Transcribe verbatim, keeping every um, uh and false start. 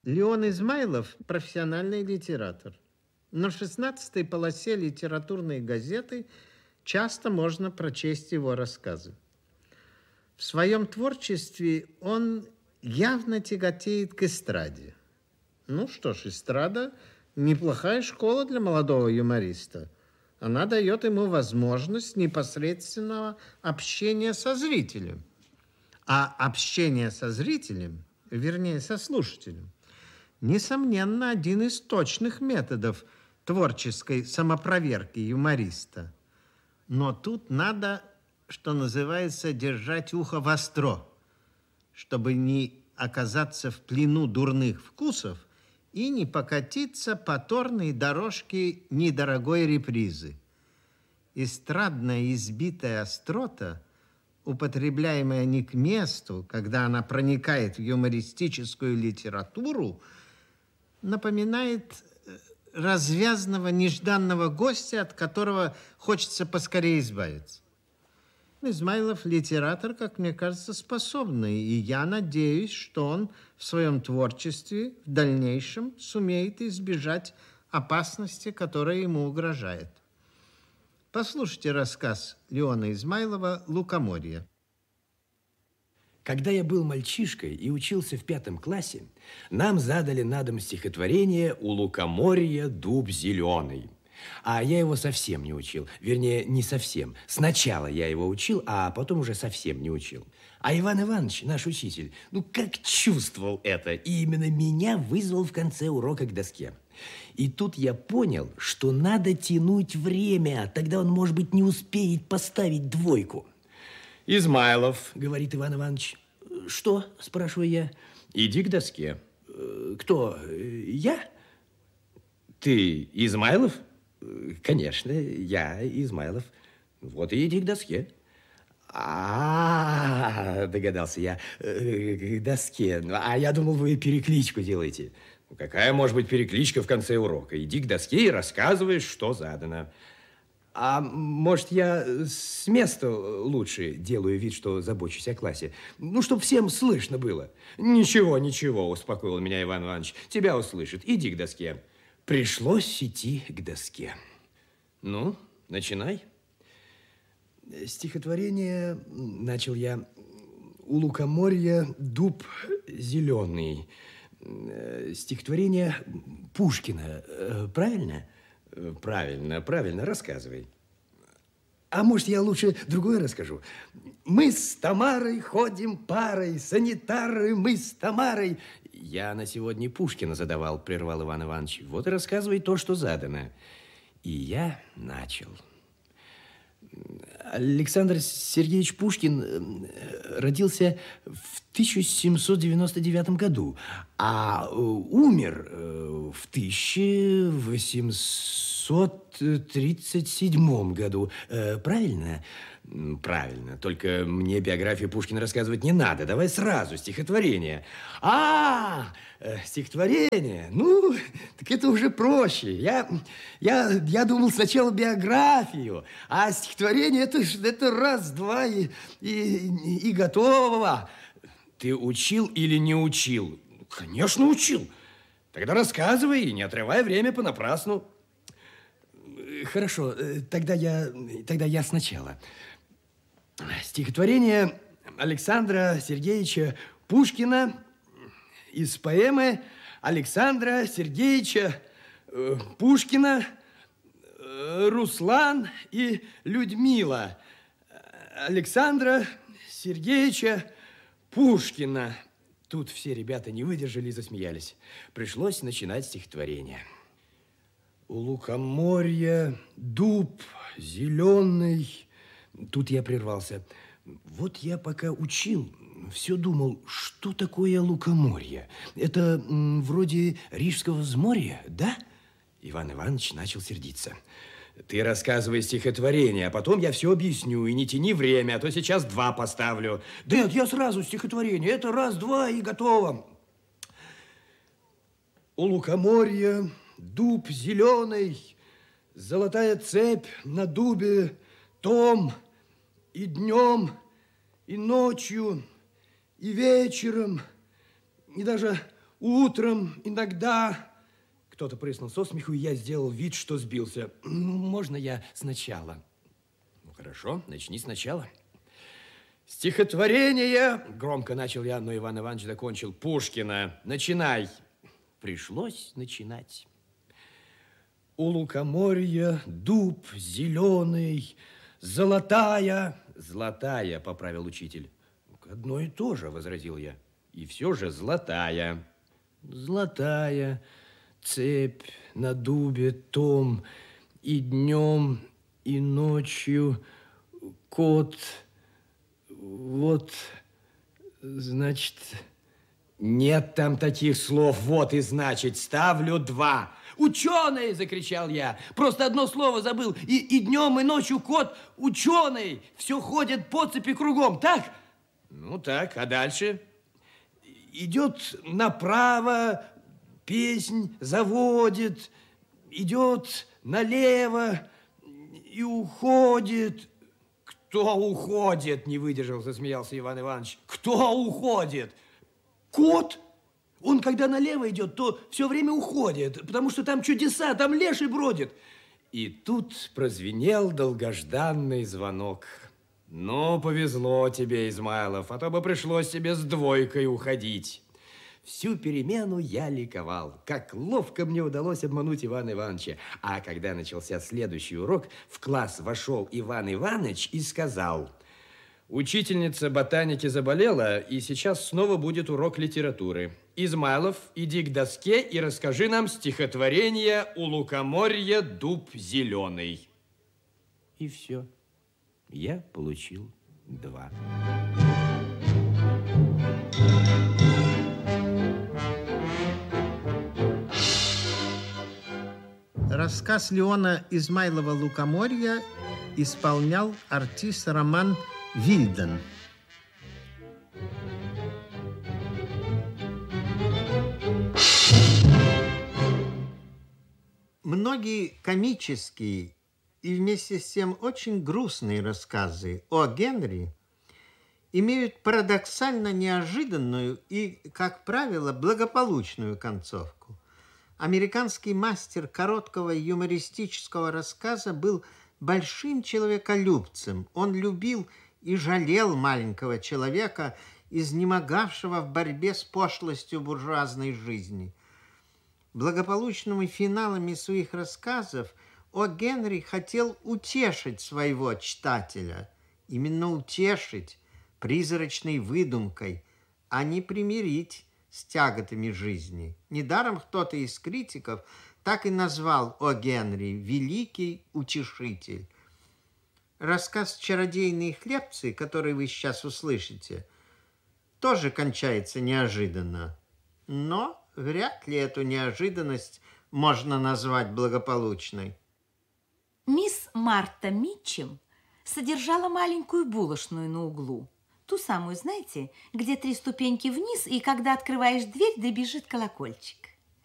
Леон Измайлов– профессиональный литератор. На шестнадцатой полосе литературной газеты часто можно прочесть его рассказы. В своем творчестве он явно тяготеет к эстраде. Ну что ж, эстрада – неплохая школа для молодого юмориста. Она дает ему возможность непосредственного общения со зрителем. А общение со зрителем, вернее, со слушателем, несомненно, один из точных методов творческой самопроверки юмориста. Но тут надо, что называется, держать ухо востро, чтобы не оказаться в плену дурных вкусов и не покатиться по торной дорожке недорогой репризы. Эстрадная избитая острота, употребляемая не к месту, когда она проникает в юмористическую литературу, напоминает развязного нежданного гостя, от которого хочется поскорее избавиться. Измайлов литератор, как мне кажется, способный, и я надеюсь, что он в своем творчестве в дальнейшем сумеет избежать опасности, которая ему угрожает. Послушайте рассказ Леона Измайлова «Лукоморье». Когда я был мальчишкой и учился в пятом классе, нам задали на дом стихотворение «У лукоморья дуб зеленый». А я его совсем не учил. Вернее, не совсем. Сначала я его учил, а потом уже совсем не учил. А Иван Иванович, наш учитель, ну как чувствовал это, и именно меня вызвал в конце урока к доске. И тут я понял, что надо тянуть время, тогда он, может быть, не успеет поставить двойку. «Измайлов», — говорит Иван Иванович. «Что?» — спрашиваю я. «Иди к доске». «Кто? Я?» «Ты Измайлов?» «Конечно, я Измайлов. Вот и иди к доске». А, -а, -а догадался я, к доске. А я думал, вы перекличку делаете. Какая может быть перекличка в конце урока? Иди к доске и рассказываешь, что задано. А может, я с места лучше делаю вид, что забочусь о классе? Ну, чтобы всем слышно было. Ничего, ничего, успокоил меня Иван Иванович. Тебя услышит. Иди к доске. Пришлось идти к доске. Ну, начинай. Стихотворение, начал я, «У лукоморья дуб зеленый». Стихотворение Пушкина, правильно? Правильно, правильно, рассказывай. А может, я лучше другое расскажу? Мы с Тамарой ходим парой, санитары, мы с Тамарой. Я на сегодня Пушкина задавал, прервал Иван Иванович. Вот и рассказывай то, что задано. И я начал. Александр Сергеевич Пушкин родился в тысяча семьсот девяносто девятом году, а умер в тысяча восемьсот тридцать седьмом году. Правильно? Правильно. Только мне биографию Пушкина рассказывать не надо. Давай сразу стихотворение. А, стихотворение? Ну, так это уже проще. Я, я, я думал сначала биографию, а стихотворение это, это раз, два и, и, и готово. Ты учил или не учил? Конечно, учил. Тогда рассказывай, и не отрывай время понапрасну. Хорошо, тогда я, тогда я сначала. Стихотворение Александра Сергеевича Пушкина из поэмы Александра Сергеевича Пушкина «Руслан и Людмила». Александра Сергеевича Пушкина. Тут все ребята не выдержали и засмеялись. Пришлось начинать стихотворение. У лукоморья дуб зеленый. Тут я прервался. Вот я пока учил, все думал, что такое лукоморье. Это м, вроде Рижского взморья, да? Иван Иванович начал сердиться. Ты рассказывай стихотворение, а потом я все объясню. И не тяни время, а то сейчас два поставлю. Да нет, я сразу стихотворение. Это раз, два и готово. У лукоморья дуб зеленый, золотая цепь на дубе, том и днем, и ночью, и вечером, и даже Утром иногда... Кто-то прыснул со смеху, и я сделал вид, что сбился. Можно я сначала? Ну, хорошо, начни сначала. Стихотворение, громко начал я, но Иван Иванович закончил, Пушкина. Начинай. Пришлось начинать. У лукоморья дуб зеленый, золотая... Золотая, поправил учитель. Одно и то же, возразил я. И все же золотая. Золотая цепь на дубе том, и днем, и ночью кот... Вот, значит... Нет там таких слов. Вот и значит, ставлю два. Ученый, закричал я. Просто одно слово забыл. И, и днем, и ночью кот ученый. Все ходит по цепи кругом, так? Ну так, а дальше? Идет направо, песнь заводит. Идет налево и уходит. Кто уходит? Не выдержал, засмеялся Иван Иванович. Кто уходит? Кот. Он, когда налево идет, то все время уходит, потому что там чудеса, там леший бродит. И тут прозвенел долгожданный звонок. Ну, повезло тебе, Измайлов, а то бы пришлось тебе с двойкой уходить. Всю перемену я ликовал. Как ловко мне удалось обмануть Ивана Ивановича. А когда начался следующий урок, в класс вошел Иван Иванович и сказал... Учительница ботаники заболела, и сейчас снова будет урок литературы. Измайлов, иди к доске и расскажи нам стихотворение «У лукоморья дуб зеленый». И все. Я получил два. Рассказ Леона Измайлова «Лукоморье» исполнял артист Роман Вильден. Многие комические и вместе с тем очень грустные рассказы о Генри имеют парадоксально неожиданную и, как правило, благополучную концовку. Американский мастер короткого юмористического рассказа был большим человеколюбцем. Он любил и жалел маленького человека, изнемогавшего в борьбе с пошлостью буржуазной жизни. Благополучными финалами своих рассказов О. Генри хотел утешить своего читателя, именно утешить призрачной выдумкой, а не примирить с тяготами жизни. Недаром кто-то из критиков так и назвал О. Генри «Великий утешитель». Рассказ «Чародейные хлебцы», который вы сейчас услышите, тоже кончается неожиданно. Но вряд ли эту неожиданность можно назвать благополучной. Мисс Марта Митчем содержала маленькую булочную на углу. Ту самую, знаете, где три ступеньки вниз, и когда открываешь дверь, да бежит колокольчик.